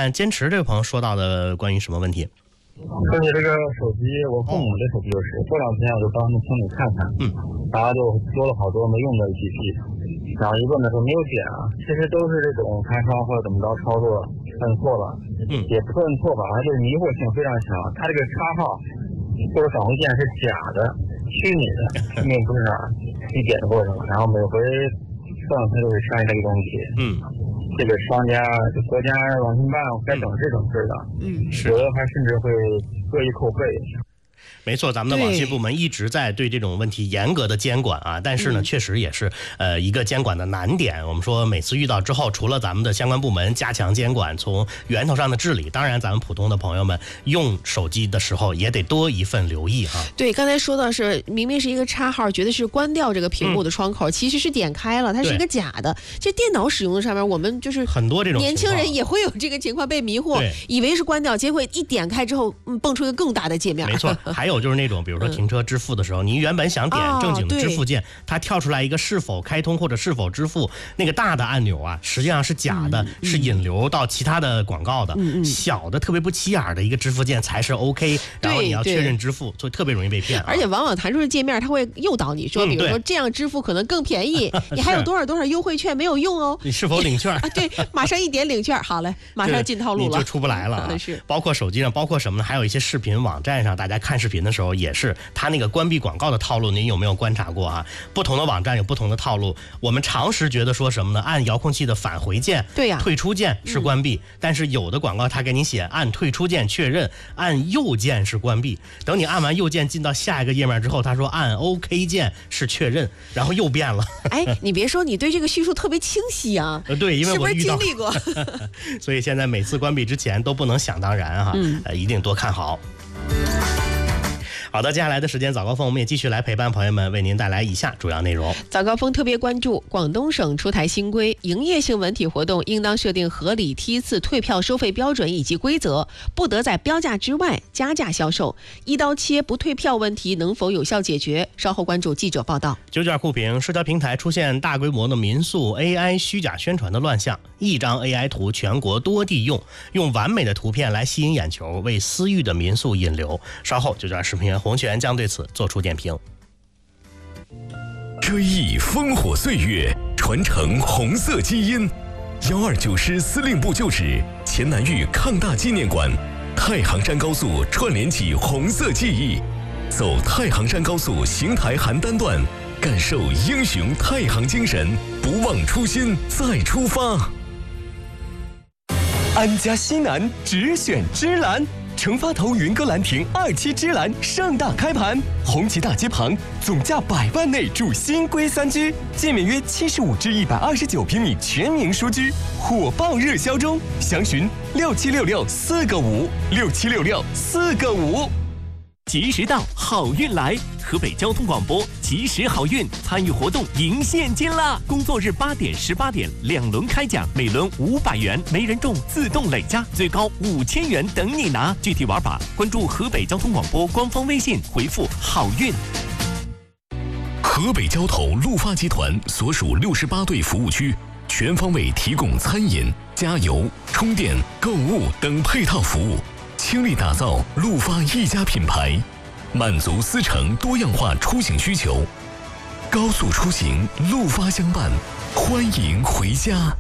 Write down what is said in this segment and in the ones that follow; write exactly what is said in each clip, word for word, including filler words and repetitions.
看坚持这位朋友说到的关于什么问题。 说起这个手机，我父母的手机就是，过两天我就帮他们清理看看，嗯，大家就多了好多没用的 A P P， 然后一问的时候没有点啊，其实都是这种开窗或者怎么着操作摁错了，嗯，也不是摁错吧，它就是迷惑性非常强。它这个插号或者返回键是假的、虚拟的，说明不是哪儿一点就过去了，然后每回上它就会上这个东西，嗯。这个商家、国家网信办该整是整治的，嗯，有的还甚至会恶意扣费。 没错，咱们的网信部门一直在对这种问题严格的监管啊，但是呢，嗯、确实也是呃一个监管的难点。我们说每次遇到之后，除了咱们的相关部门加强监管，从源头上的治理，当然咱们普通的朋友们用手机的时候也得多一份留意哈。 对，刚才说到是明明是一个插号，觉得是关掉这个屏幕的窗口，嗯、其实是点开了，它是一个假的。这电脑使用的上面，我们就是很多这种年轻人也会有这个情况被迷惑，以为是关掉，结果一点开之后，嗯，蹦出一个更大的界面。 没错，还有就是那种比如说停车支付的时候，你原本想点正经的支付键，它跳出来一个是否开通或者是否支付，那个大的按钮啊，实际上是假的，是引流到其他的广告的。小的特别不起眼的一个支付键才是 OK， 然后你要确认支付，所以特别容易被骗。 而且往往弹出的界面，它会诱导你说，比如说这样支付可能更便宜，你还有多少多少优惠券没有用哦， 你是否领券？ 对，马上一点领券，好嘞，马上进套路了， 你就出不来了。是，包括手机上，包括什么呢？还有一些视频网站上，大家看视频的时候也是，它那个关闭广告的套路，您有没有观察过啊？不同的网站有不同的套路。我们常识觉得说什么呢？按遥控器的返回键， 对呀、啊， 退出键是关闭、嗯，但是有的广告它给你写按退出键确认，按右键是关闭。等你按完右键进到下一个页面之后，他说按 OK 键是确认，然后又变了。 哎，你别说，你对这个叙述特别清晰啊。 呃，对，因为我遇到， 是不是经历过？ 所以现在每次关闭之前都不能想当然哈、嗯呃，一定多看好。好的，接下来的时间早高峰我们也继续来陪伴朋友们，为您带来以下主要内容。 早高峰特别关注广东省出台新规，营业性文体活动应当设定合理梯次退票收费标准以及规则，不得在标价之外加价销售。一刀切不退票问题能否有效解决？稍后关注记者报道。 九卷酷评，社交平台出现大规模的民宿 A I 虚假宣传的乱象，一张 A I 图全国多地用，用完美的图片来吸引眼球，为私域的民宿引流。稍后九卷视频员洪璇将对此做出点评。 追忆烽火岁月，传承红色基因。幺二九师司令部旧址前南峪抗大纪念馆，太行山高速串联起红色记忆。走太行山高速邢台邯郸段，感受英雄太行精神，不忘初心再出发。 安家西南只选芝兰。成发头云歌兰亭二期芝兰盛大开盘，红旗大街旁，总价百万内住新规三居，建面约七十五至一百二十九平米全民书居，火爆热销中，详询六七六六四个五六七六六四个五。 及时到，好运来！河北交通广播及时好运参与活动赢现金啦！工作日八点、十八点两轮开奖，每轮五百元，没人中自动累加，最高五千元等你拿。具体玩法关注河北交通广播官方微信，回复好运。 河北交投陆发集团所属六十八对服务区，全方位提供餐饮、加油、充电、购物等配套服务。倾力打造陆发一家品牌，满足司乘多样化出行需求。高速出行，陆发相伴，欢迎回家。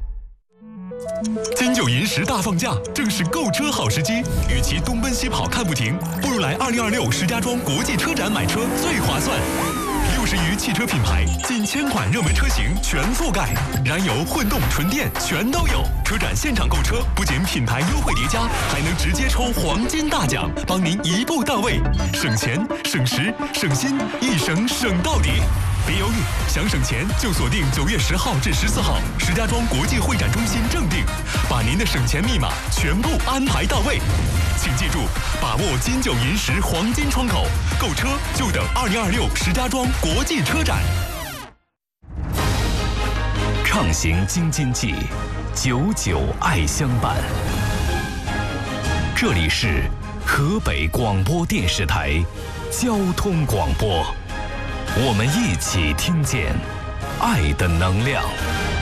金九银十大放假，正是购车好时机。与其东奔西跑看不停，不如来二零二六石家庄国际车展买车最划算。六十余汽车品牌，近千款热门车型全覆盖，燃油、混动、纯电全都有。车展现场购车，不仅品牌优惠叠加，还能直接抽黄金大奖，帮您一步到位，省钱、省时、省心，一省省到底。别犹豫，想省钱就锁定九月十号至十四号石家庄国际会展中心正定，把您的省钱密码全部安排到位。请记住，把握金九银十黄金窗口，购车就等二零二六石家庄国际车展。 畅行京津冀，久久爱相伴。这里是河北广播电视台交通广播，我们一起听见爱的能量。